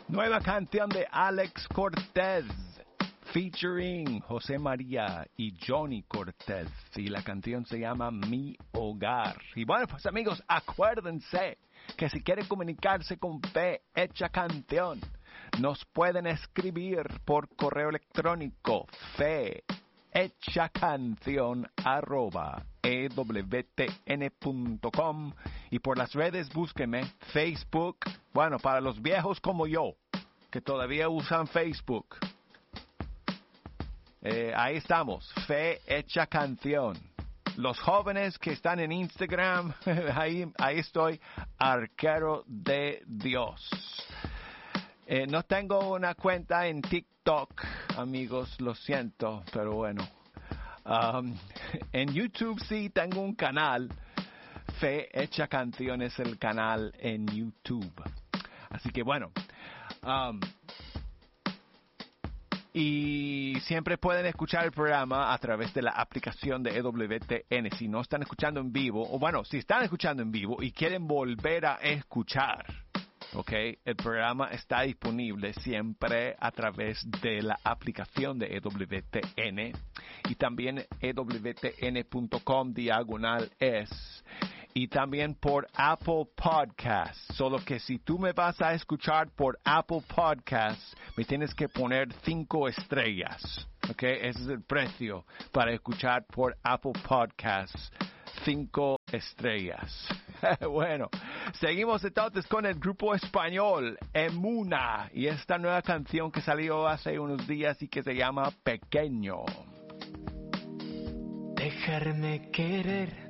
Nueva canción de Alex Cortez, featuring José María y Johnny Cortez. Y la canción se llama Mi Hogar. Y bueno, pues amigos, acuérdense que si quieren comunicarse con Fe Hecha Canción, nos pueden escribir por correo electrónico fehechacancion@ewtn.com y por las redes búsquenme Facebook. Bueno, para los viejos como yo, que todavía usan Facebook, ahí estamos, Fe Hecha Canción. Los jóvenes que están en Instagram, ahí estoy, Arquero de Dios. No tengo una cuenta en TikTok, amigos, lo siento, pero bueno. En YouTube sí tengo un canal. Fe Hecha Canción es el canal en YouTube. Así que bueno. Y siempre pueden escuchar el programa a través de la aplicación de EWTN. Si no están escuchando en vivo, o bueno, si están escuchando en vivo y quieren volver a escuchar, ¿ok? El programa está disponible siempre a través de la aplicación de EWTN y también ewtn.com/es y también por Apple Podcasts. Solo que si tú me vas a escuchar por Apple Podcasts, me tienes que poner 5 estrellas, ¿ok? Ese es el precio para escuchar por Apple Podcasts. 5 estrellas. Bueno, seguimos entonces con el grupo español Emuna y esta nueva canción que salió hace unos días y que se llama Pequeño. Dejarme querer